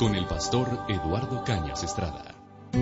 con el pastor Eduardo Cañas Estrada.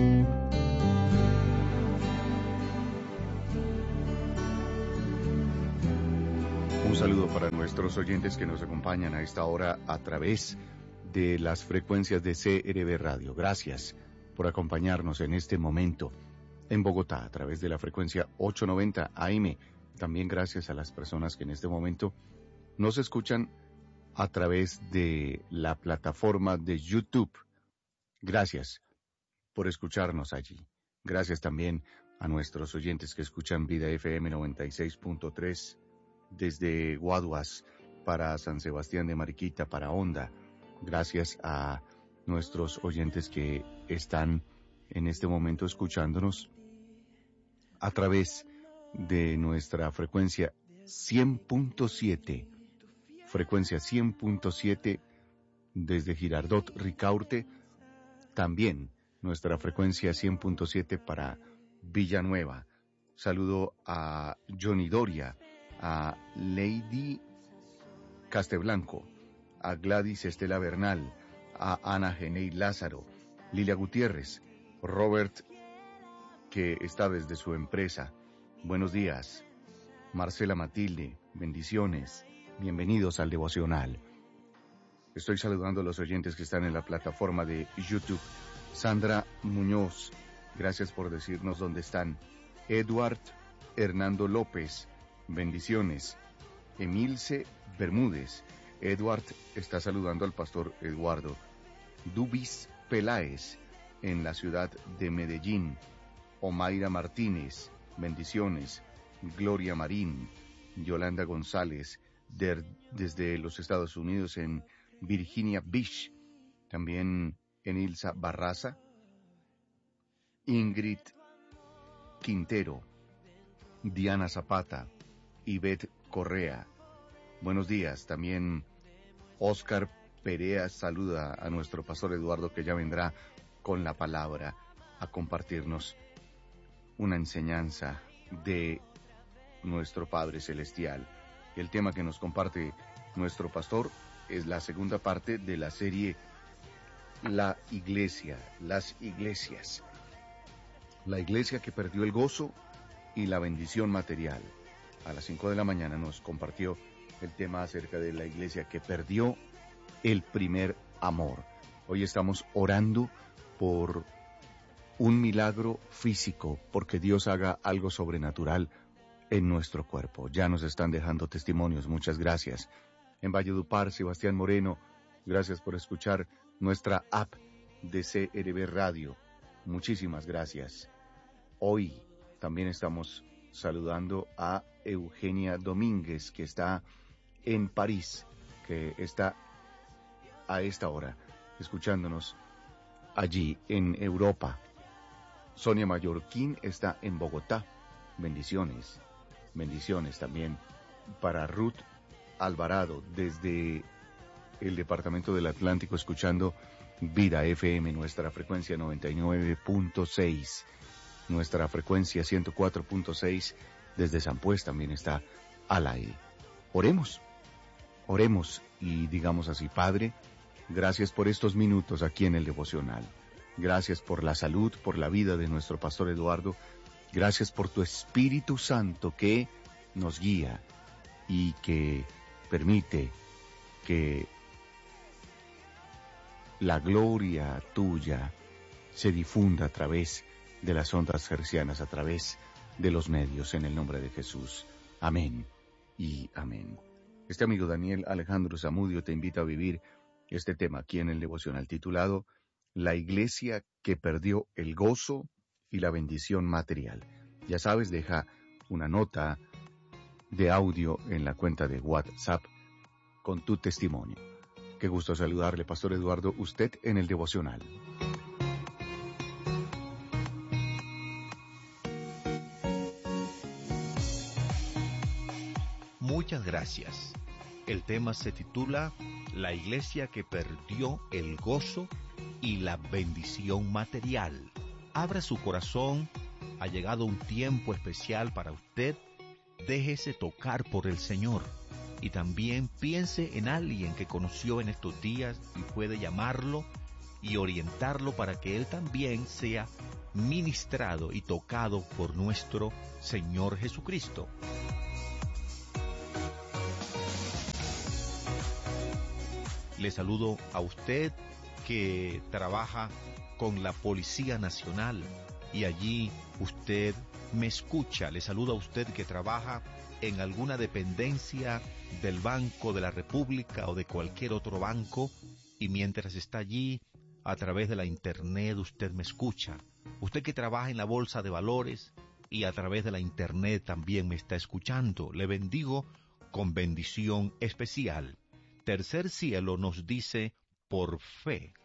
Un saludo para nuestros oyentes que nos acompañan a esta hora a través de las frecuencias de CRB Radio. Gracias por acompañarnos en este momento en Bogotá a través de la frecuencia 890 AM. También gracias a las personas que en este momento nos escuchan a través de la plataforma de YouTube. Gracias por escucharnos allí. Gracias también a nuestros oyentes que escuchan Vida FM 96.3 desde Guaduas para San Sebastián de Mariquita, para Honda. Gracias a nuestros oyentes que están en este momento escuchándonos a través de nuestra frecuencia 100.7, frecuencia 100.7 desde Girardot, Ricaurte. También nuestra frecuencia 100.7 para Villanueva. Saludo a Johnny Doria, a Lady Casteblanco, a Gladys Estela Bernal, a Ana Genei Lázaro, Lilia Gutiérrez, Robert, que está desde su empresa. Buenos días. Marcela Matilde, bendiciones. Bienvenidos al devocional. Estoy saludando a los oyentes que están en la plataforma de YouTube. Sandra Muñoz, gracias por decirnos dónde están. Edward Hernando López, bendiciones. Emilce Bermúdez, Edward está saludando al pastor Eduardo. Dubis Peláez, en la ciudad de Medellín. Omaira Martínez, bendiciones. Gloria Marín, Yolanda González, desde los Estados Unidos en Virginia Beach. También Enilsa Barraza, Ingrid Quintero, Diana Zapata, Ivette Correa. Buenos días. También Oscar Perea saluda a nuestro pastor Eduardo, que ya vendrá con la palabra a compartirnos una enseñanza de nuestro Padre Celestial. El tema que nos comparte nuestro pastor es la segunda parte de la serie La Iglesia, las iglesias. La iglesia que perdió el gozo y la bendición material. A las 5 de la mañana nos compartió el tema acerca de la iglesia que perdió el primer amor. Hoy estamos orando por un milagro físico, porque Dios haga algo sobrenatural en nuestro cuerpo. Ya nos están dejando testimonios, muchas gracias. En Valledupar, Sebastián Moreno, gracias por escuchar nuestra app de CRB Radio. Muchísimas gracias. Hoy también estamos saludando a Eugenia Domínguez, que está en París, que está a esta hora escuchándonos allí en Europa. Sonia Mallorquín está en Bogotá. Bendiciones. Bendiciones también para Ruth Alvarado desde el departamento del Atlántico, escuchando Vida FM, nuestra frecuencia 99.6, nuestra frecuencia 104.6 desde San Pues también está al aire. Oremos y digamos así: Padre, gracias por estos minutos aquí en el devocional. Gracias por la salud, por la vida de nuestro pastor Eduardo. Gracias por tu Espíritu Santo que nos guía y que permite que la gloria tuya se difunda a través de las ondas hercianas, a través de los medios, en el nombre de Jesús. Amén y amén. Este amigo Daniel Alejandro Zamudio te invita a vivir este tema aquí en el devocional titulado La iglesia que perdió el gozo y la bendición material. Ya sabes, deja una nota de audio en la cuenta de WhatsApp con tu testimonio. Qué gusto saludarle, Pastor Eduardo, usted en el devocional. Muchas gracias. El tema se titula La iglesia que perdió el gozo y la bendición material. Abra su corazón, ha llegado un tiempo especial para usted. Déjese tocar por el Señor. Y también piense en alguien que conoció en estos días y puede llamarlo y orientarlo para que él también sea ministrado y tocado por nuestro Señor Jesucristo. Le saludo a usted que trabaja con la Policía Nacional y allí usted me escucha. Le saludo a usted que trabaja en alguna dependencia del Banco de la República o de cualquier otro banco, y mientras está allí, a través de la internet, usted me escucha. Usted que trabaja en la Bolsa de Valores y a través de la internet también me está escuchando. Le bendigo con bendición especial. Tercer Cielo nos dice, por fe.